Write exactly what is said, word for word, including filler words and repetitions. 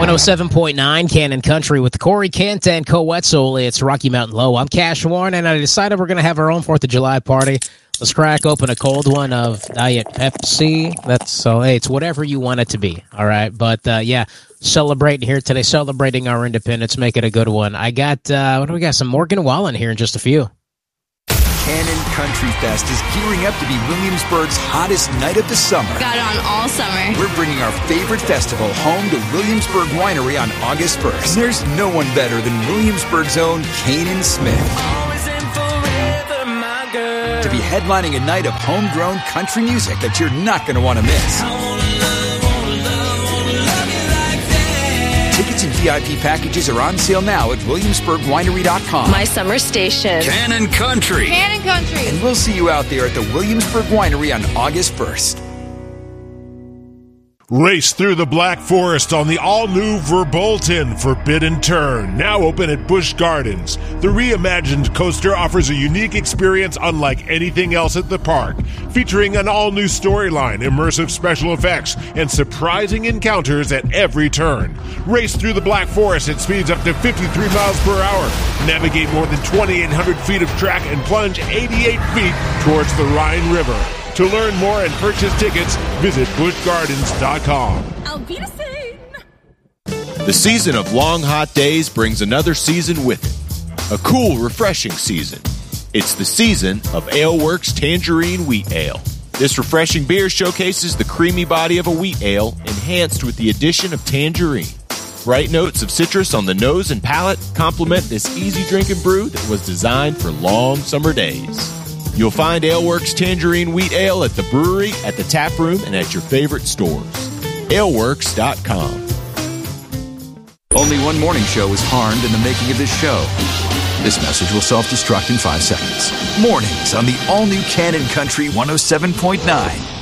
one oh seven point nine Cannon Country with Corey Kent and Co Wetzel. It's Rocky Mountain Low. I'm Cash Warren, and I decided we're going to have our own fourth of July party. Let's crack open a cold one of Diet Pepsi. That's so, hey, it's whatever you want it to be, all right? But, uh, yeah, celebrating here today, celebrating our independence, make it a good one. I got, uh, what do we got? Some Morgan Wallen here in just a few. Cannon Country Fest is gearing up to be Williamsburg's hottest night of the summer. Got it on all summer. We're bringing our favorite festival home to Williamsburg Winery on August first. And there's no one better than Williamsburg's own Kanan Smith Forever, my girl. to be headlining a night of homegrown country music that you're not going to want to miss. Tickets and V I P packages are on sale now at williamsburg winery dot com. My summer station. Cannon Country. Cannon Country. And we'll see you out there at the Williamsburg Winery on August first. Race through the Black Forest on the all-new Verbolten Forbidden Turn, now open at Busch Gardens. The reimagined coaster offers a unique experience unlike anything else at the park, featuring an all-new storyline, immersive special effects, and surprising encounters at every turn. Race through the Black Forest at speeds up to fifty-three miles per hour. Navigate more than twenty-eight hundred feet of track and plunge eighty-eight feet towards the Rhine River. To learn more and purchase tickets, visit busch gardens dot com. I'll be the same. The season of long, hot days brings another season with it. A cool, refreshing season. It's the season of AleWorks Tangerine Wheat Ale. This refreshing beer showcases the creamy body of a wheat ale, enhanced with the addition of tangerine. Bright notes of citrus on the nose and palate complement this easy drinking brew that was designed for long summer days. You'll find AleWorks Tangerine Wheat Ale at the brewery, at the tap room, and at your favorite stores. ale works dot com. Only one morning show was harmed in the making of this show. This message will self-destruct in five seconds. Mornings on the all-new Cannon Country one oh seven point nine.